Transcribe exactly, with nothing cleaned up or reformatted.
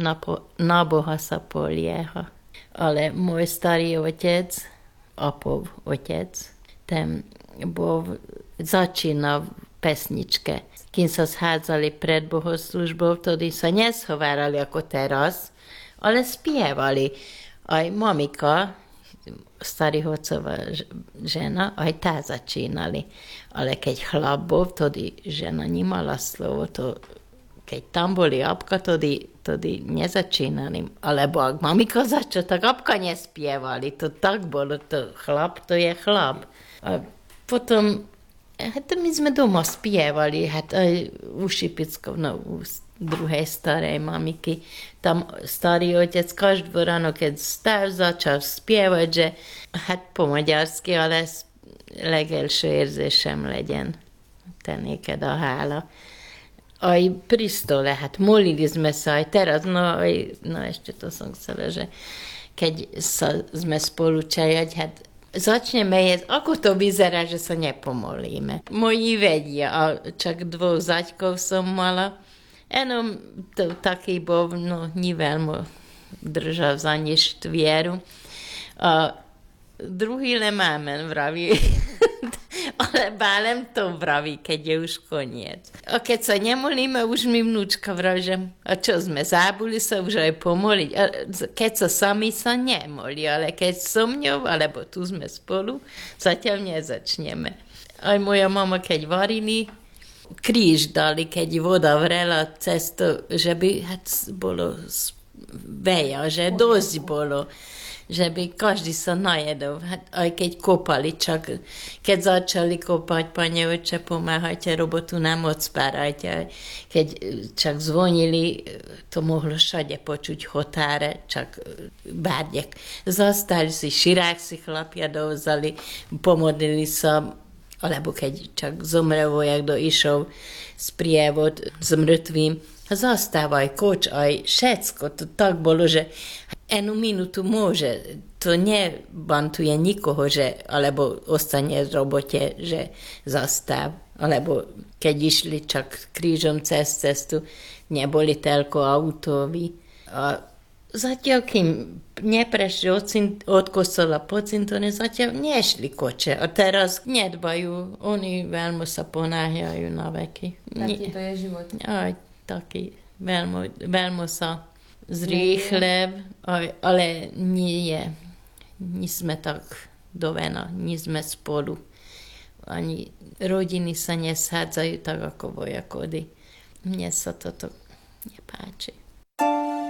na, po, na Boha sa polieha. Ale môj starý otec, Apov otec, ten bol, začínal pesničke. Kým sa schádzali pred bohoslužbou, tedy sa neshovárali ako teraz, ale spievali. Aj mamika, starý otcová žena, aj tá začínali. Ale keď chlap bol, tedy žena nemala slovo, to keď tam boli apka, tedy, tedy nezačínali. Alebo ak mamika začala, tak apka nespievali. To tak bolo, to chlap, to je chlap. A potom, hát my sme doma spievali, hát aj u Šipickov, no u druhej starej mamiky. Tam starý otec každú ráno, keď stáv, začal spievať, že hát po maďarsky, ale legelső érzésem legyen. Tennéked a hála. Aj pri stole, hát molili sme sa aj teraz, no, aj, no ešte to som chcela, že keď sa sme spolu čajať, hát začneme jesť, ako to vyzerá, že sa nepomolíme. Moji vedia, a čak dvoch zaďkov som mala, jenom to taký bol, no, ni veľmi držal za nič vieru. A druhý lemámen vraví, ale bálem to vraví, keď je už koniec. A keď sa nemolíme, už mi vnúčka vraví, že a čo sme, zábuli sa už aj pomoliť. A keď sa sami sa nemoli, ale keď so mňou, alebo tu sme spolu, zatiaľ nezačneme. Aj moja mama, keď varili, kríž dali, keď voda vrela cez to, že by hát, bolo veľa, že dosť bolo. Že by každý sa najedol, hát aj keď kopali, čak keď začali kopať, pane oče, pomáhajte, robotu nám odspárajte. Keď čak zvonili, to mohlo všade počuť chotáre, čak bárďak. Zastali si, širák si chlapia dovzali, pomodlili sa, alebo keď čak zomrel vojak, do išov sprievod s mŕtvým, zastávaj, koč, aj všetko. To tak bolo, že enu minútu môže, to nebantuje nikoho, že, alebo ostane v robote, že zastáv. Alebo keď išli čak krížom cez cestu, neboli toľko autoví. A zatiaľ, kým neprešli od, od kostola po cintorín, zatiaľ nešli koče. A teraz nedbajú, oni veľmi sa ponáhľajú na veky. Taký to je život. Aj, taký, veľmi, veľmi sa zrýchle, ale nie je. Nie sme tak do vena, nie sme spolu. Ani rodiny sa neshádzajú tak ako vojakody. Mne sa toto nepáči.